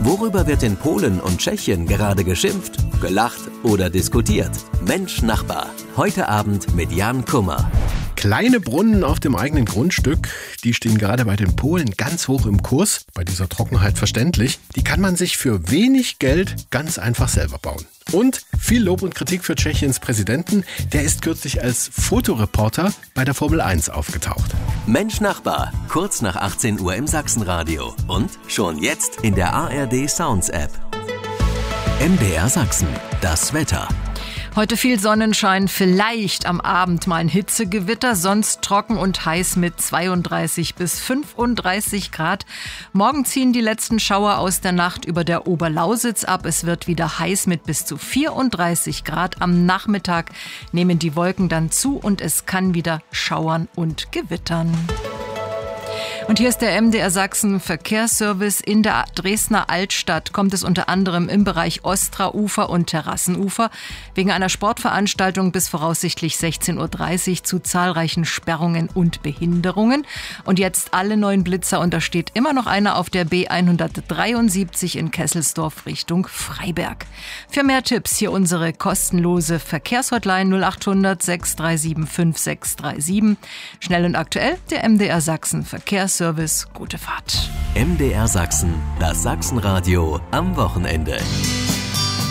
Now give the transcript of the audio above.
Worüber wird in Polen und Tschechien gerade geschimpft, gelacht oder diskutiert? Mensch Nachbar. Heute Abend mit Jan Kummer. Kleine Brunnen auf dem eigenen Grundstück, die stehen gerade bei den Polen ganz hoch im Kurs. Bei dieser Trockenheit verständlich. Die kann man sich für wenig Geld ganz einfach selber bauen. Und viel Lob und Kritik für Tschechiens Präsidenten. Der ist kürzlich als Fotoreporter bei der Formel 1 aufgetaucht. Mensch Nachbar, kurz nach 18 Uhr im Sachsenradio. Und schon jetzt in der ARD Sounds App. MDR Sachsen, das Wetter. Heute viel Sonnenschein, vielleicht am Abend mal ein Hitzegewitter, sonst trocken und heiß mit 32 bis 35 Grad. Morgen ziehen die letzten Schauer aus der Nacht über der Oberlausitz ab. Es wird wieder heiß mit bis zu 34 Grad. Am Nachmittag nehmen die Wolken dann zu und es kann wieder schauern und gewittern. Und hier ist der MDR Sachsen Verkehrsservice. In der Dresdner Altstadt kommt es unter anderem im Bereich Ostraufer und Terrassenufer wegen einer Sportveranstaltung bis voraussichtlich 16.30 Uhr zu zahlreichen Sperrungen und Behinderungen. Und jetzt alle neuen Blitzer und da steht immer noch einer auf der B173 in Kesselsdorf Richtung Freiberg. Für mehr Tipps hier unsere kostenlose Verkehrshotline 0800 637 5637. Schnell und aktuell der MDR Sachsen Verkehrsservice. Gute Fahrt. MDR Sachsen, das Sachsenradio am Wochenende.